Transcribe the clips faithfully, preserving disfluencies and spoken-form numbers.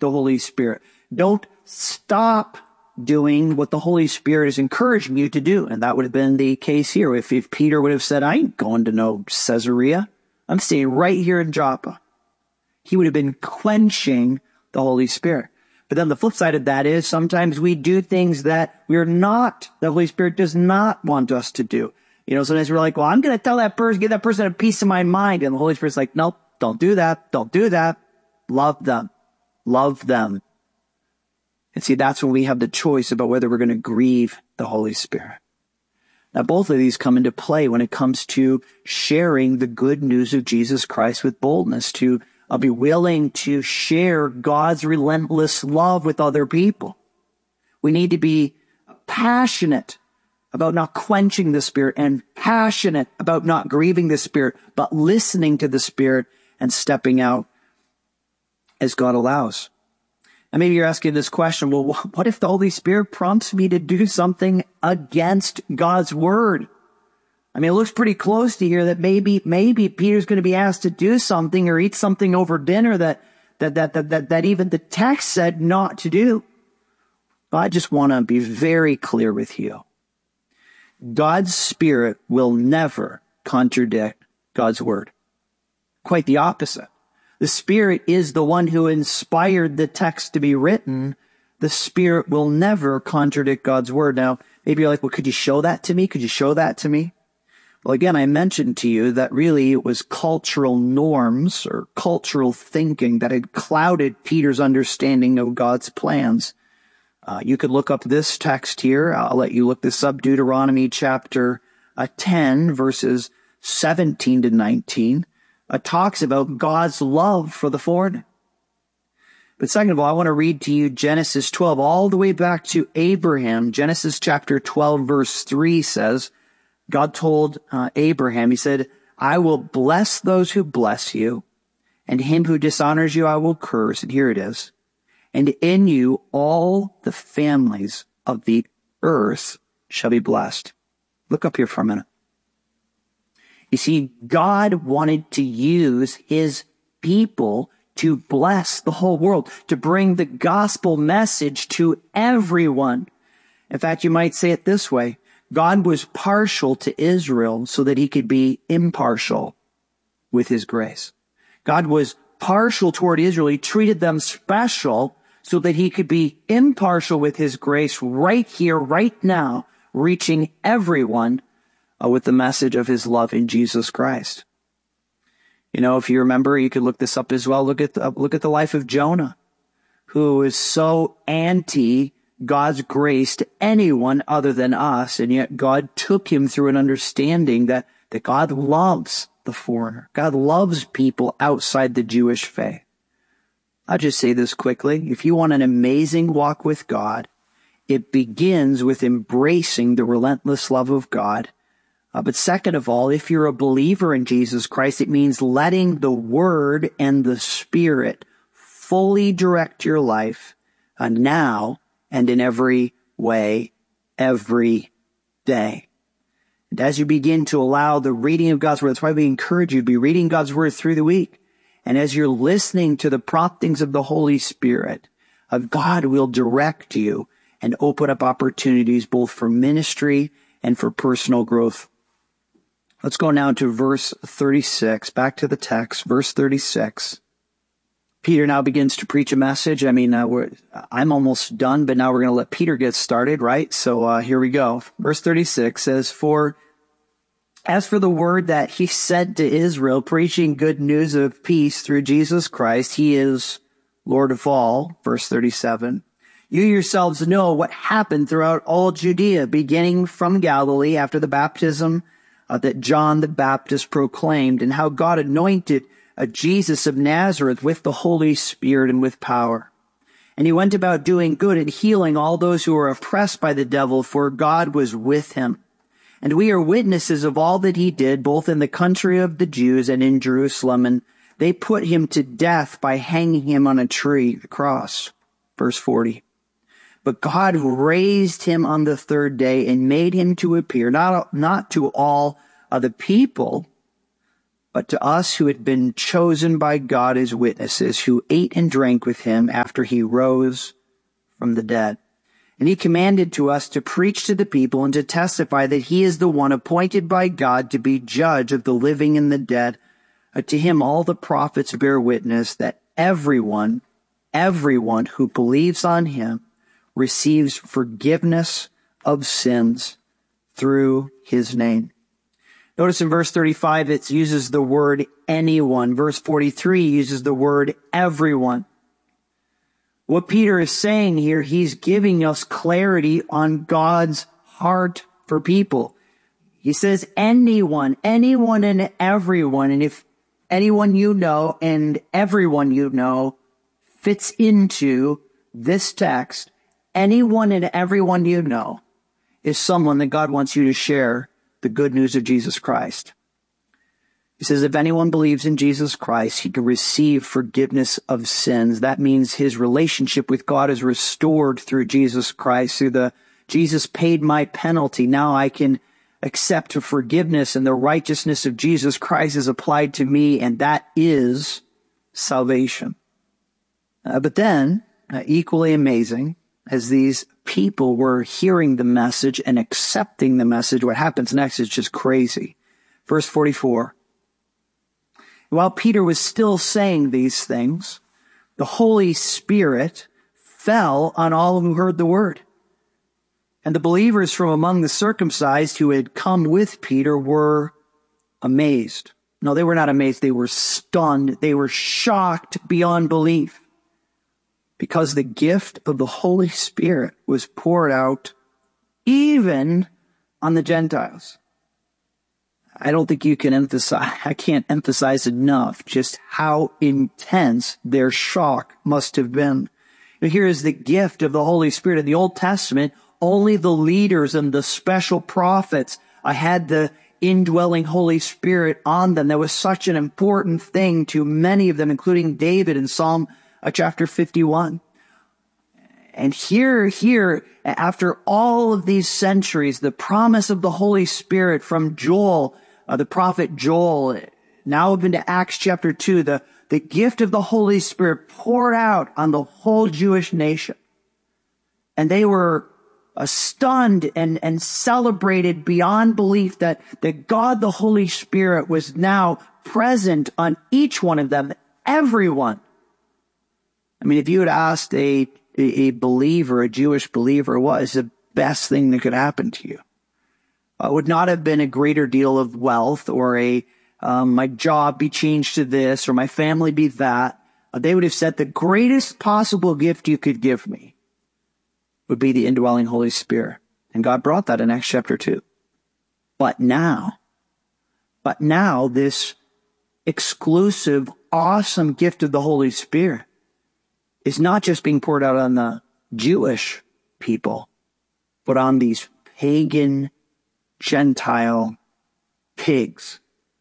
the Holy Spirit. Don't stop doing what the Holy Spirit is encouraging you to do. And that would have been the case here. If, if Peter would have said, I ain't going to no Caesarea. I'm staying right here in Joppa. He would have been quenching the Holy Spirit. But then the flip side of that is sometimes we do things that we're not, the Holy Spirit does not want us to do. You know, sometimes we're like, well, I'm going to tell that person, give that person a piece of my mind. And the Holy Spirit's like, nope, don't do that. Don't do that. Love them. Love them. And see, that's when we have the choice about whether we're going to grieve the Holy Spirit. Now, both of these come into play when it comes to sharing the good news of Jesus Christ with boldness, to uh, be willing to share God's relentless love with other people. We need to be passionate about not quenching the Spirit and passionate about not grieving the Spirit, but listening to the Spirit and stepping out as God allows. And maybe you're asking this question, well, what if the Holy Spirit prompts me to do something against God's word? I mean, it looks pretty close to here that maybe, maybe Peter's going to be asked to do something or eat something over dinner that, that, that, that, that, that even the text said not to do. But I just want to be very clear with you. God's Spirit will never contradict God's word. Quite the opposite. The Spirit is the one who inspired the text to be written. The Spirit will never contradict God's word. Now, maybe you're like, well, could you show that to me? Could you show that to me? Well, again, I mentioned to you that really it was cultural norms or cultural thinking that had clouded Peter's understanding of God's plans. Uh, you could look up this text here. I'll let you look this up. Deuteronomy chapter uh, ten, verses seventeen to nineteen. Uh, talks about God's love for the foreigner. But second of all, I want to read to you Genesis twelve, all the way back to Abraham. Genesis chapter twelve, verse three says, God told uh, Abraham, he said, I will bless those who bless you, and him who dishonors you I will curse. And here it is. And in you all the families of the earth shall be blessed. Look up here for a minute. You see, God wanted to use his people to bless the whole world, to bring the gospel message to everyone. In fact, you might say it this way. God was partial to Israel so that he could be impartial with his grace. God was partial toward Israel. He treated them special so that he could be impartial with his grace right here, right now, reaching everyone Uh, with the message of his love in Jesus Christ. You know, if you remember, you could look this up as well. Look at the, look at the life of Jonah, who is so anti God's grace to anyone other than us, and yet God took him through an understanding that, that God loves the foreigner. God loves people outside the Jewish faith. I'll just say this quickly. If you want an amazing walk with God, it begins with embracing the relentless love of God. Uh, but second of all, if you're a believer in Jesus Christ, it means letting the Word and the Spirit fully direct your life uh, now and in every way, every day. And as you begin to allow the reading of God's Word, that's why we encourage you to be reading God's Word through the week. And as you're listening to the promptings of the Holy Spirit, uh, God will direct you and open up opportunities both for ministry and for personal growth. Let's go now to verse thirty-six, back to the text, verse thirty-six. Peter now begins to preach a message. I mean, uh, we're, I'm almost done, but now we're going to let Peter get started, right? So uh, here we go. Verse thirty-six says, For as for the word that he said to Israel, preaching good news of peace through Jesus Christ, he is Lord of all. Verse thirty-seven. You yourselves know what happened throughout all Judea, beginning from Galilee after the baptism Uh, that John the Baptist proclaimed, and how God anointed uh, Jesus of Nazareth with the Holy Spirit and with power. And he went about doing good and healing all those who were oppressed by the devil, for God was with him. And we are witnesses of all that he did, both in the country of the Jews and in Jerusalem. And they put him to death by hanging him on a tree, the cross. Verse forty. But God raised him on the third day and made him to appear, not, not to all of the people, but to us who had been chosen by God as witnesses, who ate and drank with him after he rose from the dead. And he commanded to us to preach to the people and to testify that he is the one appointed by God to be judge of the living and the dead. Uh, to him all the prophets bear witness that everyone, everyone who believes on him receives forgiveness of sins through his name. Notice in verse thirty-five, it uses the word anyone. Verse forty-three uses the word everyone. What Peter is saying here, he's giving us clarity on God's heart for people. He says anyone, anyone and everyone. And if anyone you know and everyone you know fits into this text, anyone and everyone you know is someone that God wants you to share the good news of Jesus Christ. He says, if anyone believes in Jesus Christ, he can receive forgiveness of sins. That means his relationship with God is restored through Jesus Christ. Through the, Jesus paid my penalty. Now I can accept forgiveness, and the righteousness of Jesus Christ is applied to me, and that is salvation. Uh, but then, uh, equally amazing, as these people were hearing the message and accepting the message, what happens next is just crazy. Verse forty-four. While Peter was still saying these things, the Holy Spirit fell on all who heard the word. And the believers from among the circumcised who had come with Peter were amazed. No, they were not amazed. They were stunned. They were shocked beyond belief, because the gift of the Holy Spirit was poured out even on the Gentiles. I don't think you can emphasize, I can't emphasize enough just how intense their shock must have been. Here is the gift of the Holy Spirit. In the Old Testament, only the leaders and the special prophets uh, had the indwelling Holy Spirit on them. That was such an important thing to many of them, including David in Psalm uh, chapter fifty-one. And here, here, after all of these centuries, the promise of the Holy Spirit from Joel, uh, the prophet Joel, now up into Acts chapter two, the, the gift of the Holy Spirit poured out on the whole Jewish nation. And they were uh, stunned and, and celebrated beyond belief that, that God, the Holy Spirit, was now present on each one of them, everyone. I mean, if you had asked a a believer, a Jewish believer, what is the best thing that could happen to you? It would not have been a greater deal of wealth or a, um, my job be changed to this or my family be that. They would have said the greatest possible gift you could give me would be the indwelling Holy Spirit. And God brought that in Acts chapter two. But now, but now this exclusive, awesome gift of the Holy Spirit is not just being poured out on the Jewish people, but on these pagan, Gentile pigs.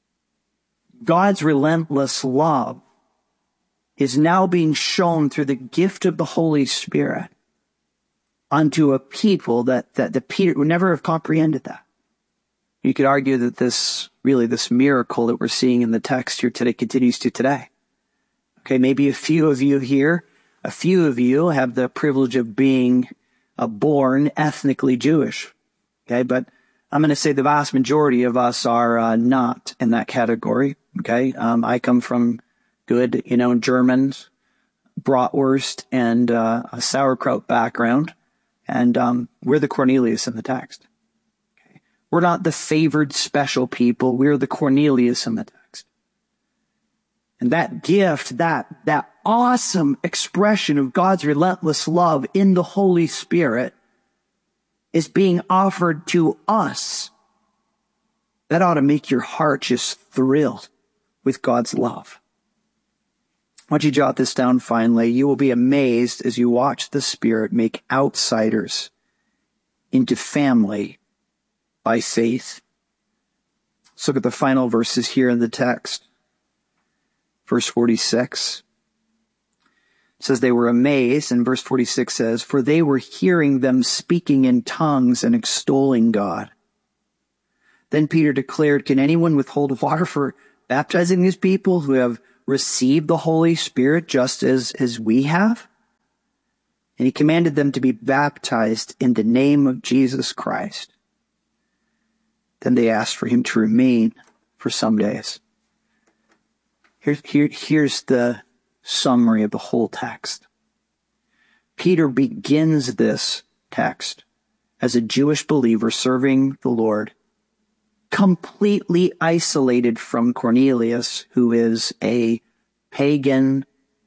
God's relentless love is now being shown through the gift of the Holy Spirit unto a people that, that the Peter would never have comprehended that. You could argue that this, really this miracle that we're seeing in the text here today continues to today. Okay, maybe a few of you here A few of you have the privilege of being uh, born ethnically Jewish, okay? But I'm going to say the vast majority of us are uh, not in that category, okay? Um, I come from good, you know, German bratwurst and uh, a sauerkraut background, and um, we're the Cornelius in the text. Okay? We're not the favored special people. We're the Cornelius in the text. And that gift, that, that awesome expression of God's relentless love in the Holy Spirit is being offered to us. That ought to make your heart just thrilled with God's love. Why don't you jot this down finally? You will be amazed as you watch the Spirit make outsiders into family by faith. Let's look at the final verses here in the text. Verse forty-six says they were amazed, and verse forty-six says, for they were hearing them speaking in tongues and extolling God. Then Peter declared, can anyone withhold water for baptizing these people who have received the Holy Spirit just as, as we have. And he commanded them to be baptized in the name of Jesus Christ. Then they asked for him to remain for some days. Here, here, here's the summary of the whole text. Peter begins this text as a Jewish believer serving the Lord, completely isolated from Cornelius, who is a pagan,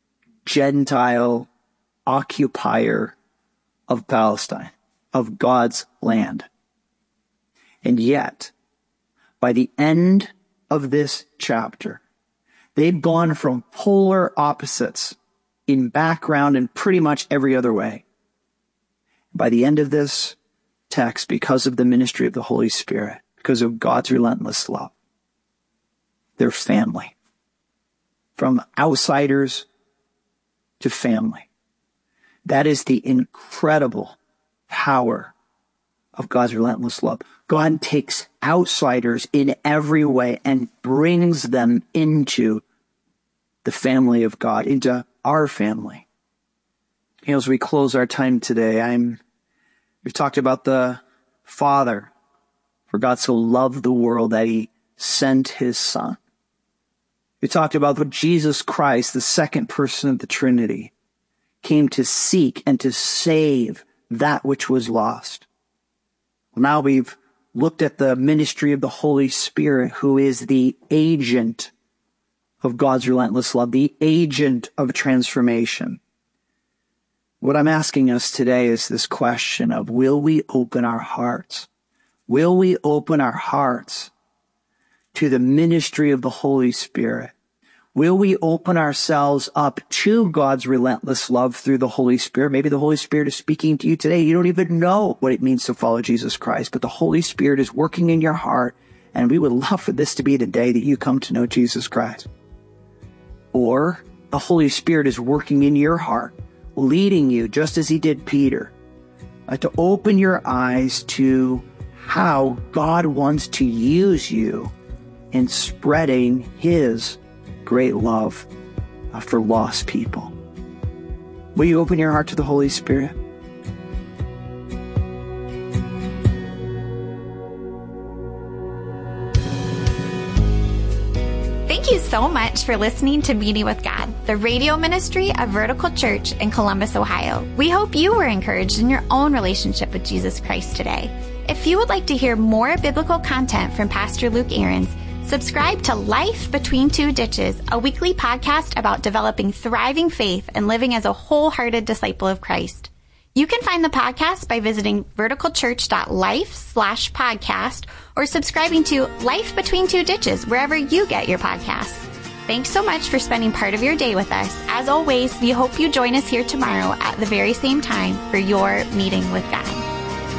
Gentile occupier of Palestine, of God's land. And yet, by the end of this chapter, they've gone from polar opposites in background and pretty much every other way. By the end of this text, because of the ministry of the Holy Spirit, because of God's relentless love, they're family. From outsiders to family. That is the incredible power of God's relentless love. God takes outsiders in every way and brings them into the family of God, into our family. You know, as we close our time today, I'm, we've talked about the Father, for God so loved the world that he sent his Son. We talked about what Jesus Christ, the second person of the Trinity, came to seek and to save that which was lost. Well, now we've looked at the ministry of the Holy Spirit, who is the agent of God's relentless love, the agent of transformation. What I'm asking us today is this question of, will we open our hearts? Will we open our hearts to the ministry of the Holy Spirit? Will we open ourselves up to God's relentless love through the Holy Spirit? Maybe the Holy Spirit is speaking to you today. You don't even know what it means to follow Jesus Christ, but the Holy Spirit is working in your heart, and we would love for this to be the day that you come to know Jesus Christ. Or the Holy Spirit is working in your heart, leading you, just as he did Peter, uh, to open your eyes to how God wants to use you in spreading his great love uh, for lost people. Will you open your heart to the Holy Spirit? Thank you so much for listening to Meeting with God, the radio ministry of Vertical Church in Columbus, Ohio. We hope you were encouraged in your own relationship with Jesus Christ today. If you would like to hear more biblical content from Pastor Luke Ahrens, subscribe to Life Between Two Ditches, a weekly podcast about developing thriving faith and living as a wholehearted disciple of Christ. You can find the podcast by visiting verticalchurch.life slash podcast or subscribing to Life Between Two Ditches wherever you get your podcasts. Thanks so much for spending part of your day with us. As always, we hope you join us here tomorrow at the very same time for your meeting with God.